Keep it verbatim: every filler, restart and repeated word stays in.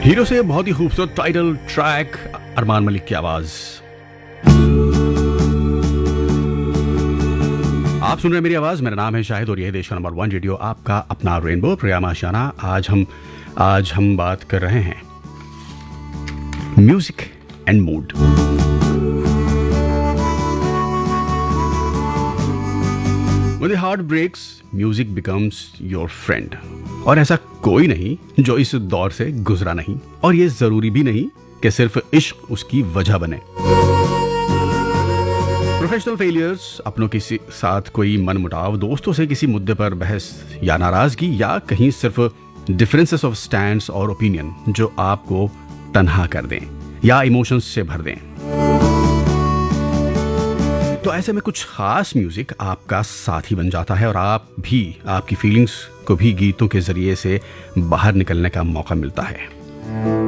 Hero से बहुत ही खूबसूरत टाइटल ट्रैक, अरमान मलिक की आवाज। आप सुन रहे हैं मेरी आवाज। मेरा नाम है शाहिद और यह देश का नंबर वन रेडियो, आपका अपना रेनबो प्रोग्राम आशियाना। आज हम आज हम बात कर रहे हैं music and mood. When the heart breaks, music becomes your friend। और ऐसा कोई नहीं जो इस दौर से गुजरा नहीं, और ये जरूरी भी नहीं कि सिर्फ इश्क उसकी वजह बने। प्रोफेशनल फेलियर्स, अपनों के साथ कोई मनमुटाव, दोस्तों से किसी मुद्दे पर बहस या नाराजगी, या कहीं सिर्फ डिफरेंसेस ऑफ स्टैंड्स और ओपिनियन जो आपको तन्हा कर दें या इमोशंस से भर दें। तो ऐसे में कुछ खास म्यूजिक आपका साथी बन जाता है और आप भी, आपकी फीलिंग्स को भी गीतों के जरिए से बाहर निकलने का मौका मिलता है।